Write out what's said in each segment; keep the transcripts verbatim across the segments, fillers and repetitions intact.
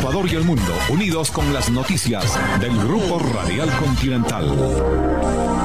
Ecuador y el mundo, unidos con las noticias del Grupo Radial Continental.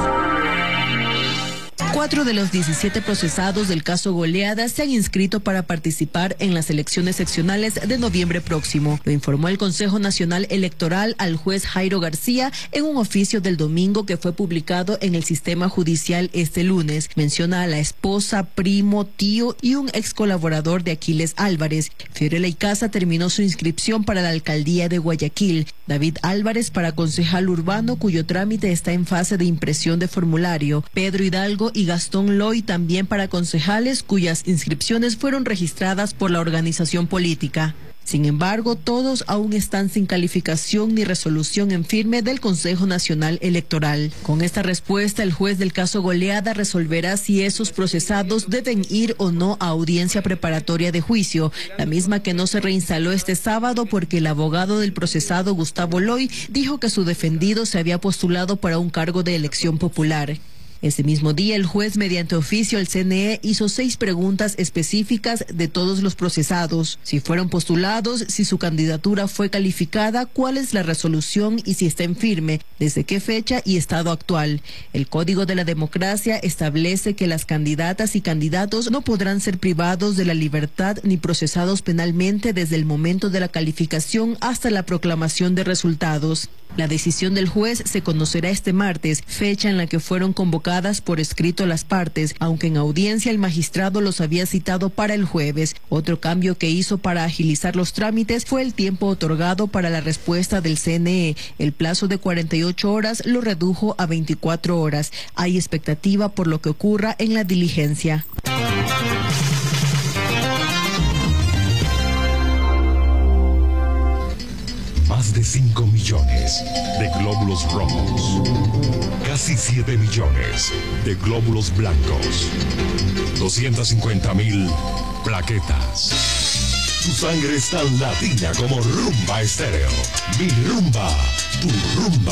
Cuatro de los diecisiete procesados del caso Goleada se han inscrito para participar en las elecciones seccionales de noviembre próximo. Lo informó el Consejo Nacional Electoral al juez Jairo García en un oficio del domingo que fue publicado en el sistema judicial este lunes. Menciona a la esposa, primo, tío y un ex colaborador de Aquiles Álvarez. Fiorella Icaza terminó su inscripción para la alcaldía de Guayaquil. David Álvarez para concejal urbano, cuyo trámite está en fase de impresión de formulario. Pedro Hidalgo y Gastón Loy también para concejales, cuyas inscripciones fueron registradas por la organización política. Sin embargo, todos aún están sin calificación ni resolución en firme del Consejo Nacional Electoral. Con esta respuesta, el juez del caso Goleada resolverá si esos procesados deben ir o no a audiencia preparatoria de juicio, la misma que no se reinstaló este sábado porque el abogado del procesado, Gustavo Loy, dijo que su defendido se había postulado para un cargo de elección popular. Ese mismo día, el juez, mediante oficio al C N E, hizo seis preguntas específicas de todos los procesados. Si fueron postulados, si su candidatura fue calificada, cuál es la resolución y si está en firme, desde qué fecha y estado actual. El Código de la Democracia establece que las candidatas y candidatos no podrán ser privados de la libertad ni procesados penalmente desde el momento de la calificación hasta la proclamación de resultados. La decisión del juez se conocerá este martes, fecha en la que fueron convocadas por escrito las partes, aunque en audiencia el magistrado los había citado para el jueves. Otro cambio que hizo para agilizar los trámites fue el tiempo otorgado para la respuesta del C N E. El plazo de cuarenta y ocho horas lo redujo a veinticuatro horas. Hay expectativa por lo que ocurra en la diligencia. Más de cinco millones de glóbulos rojos, casi siete millones de glóbulos blancos, doscientas cincuenta mil plaquetas. Tu sangre es tan latina como Rumba Estéreo. Mi rumba, tu rumba.